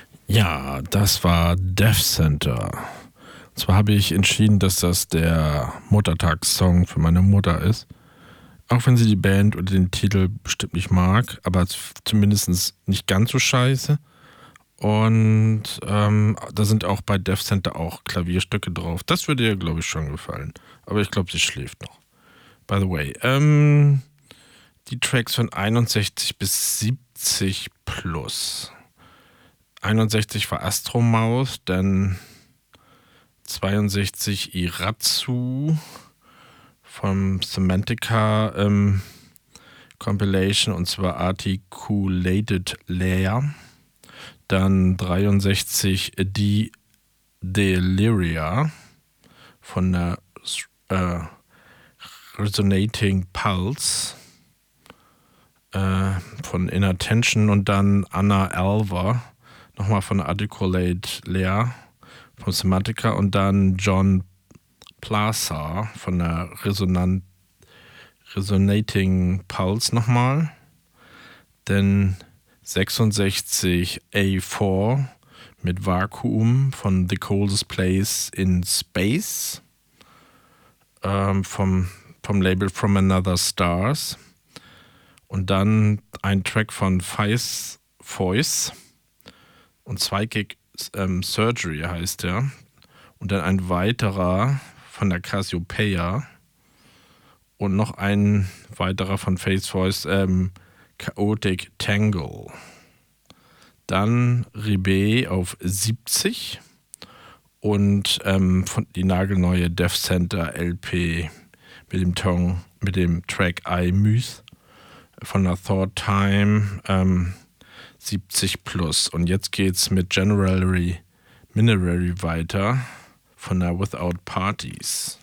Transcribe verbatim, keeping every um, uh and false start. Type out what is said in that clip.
Ja, das war Death Center. Und zwar habe ich entschieden, dass das der Muttertagssong für meine Mutter ist. Auch wenn sie die Band oder den Titel bestimmt nicht mag, aber zumindest nicht ganz so scheiße. Und ähm, da sind auch bei Death Center auch Klavierstücke drauf. Das würde ihr, glaube ich, schon gefallen. Aber ich glaube, sie schläft noch. By the way, ähm, die Tracks von einundsechzig bis siebzig plus. einundsechzig war Astromaus, dann zweiundsechzig Iratsu vom Semantica ähm, Compilation, und zwar Articulated Layer. Dann dreiundsechzig Die Deliria von der äh, Resonating Pulse äh, von Inattention, und dann Anna Alva nochmal von Articulate Layer von Semantica, und dann John Plaza von der Resonant Resonating Pulse nochmal. Dann sechsundsechzig A vier mit Vakuum von The Coldest Place in Space ähm, vom, vom Label From Another Stars. Und dann ein Track von Feist Voice und Psychic ähm, Surgery heißt der. Und dann ein weiterer von der Cassiopeia und noch ein weiterer von Face Voice, ähm, Chaotic Tangle. Dann Ribé auf siebzig und ähm, von die nagelneue Death Center L P mit dem, Tong, mit dem Track I Myth von der Thought Time ähm, siebzig plus. Und jetzt geht's mit Generally Minerary weiter von der Without Parties.